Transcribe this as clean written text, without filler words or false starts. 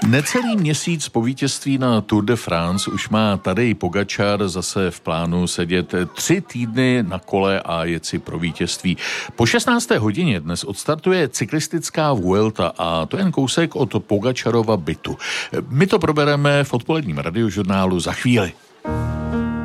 Necelý měsíc po vítězství na Tour de France už má Tadej Pogačar zase v plánu sedět 3 týdny na kole a jet si pro vítězství. Po 16. hodině dnes odstartuje cyklistická Vuelta a to jen kousek od Pogačarova bytu. My to probereme v odpoledním radiožurnálu za chvíli.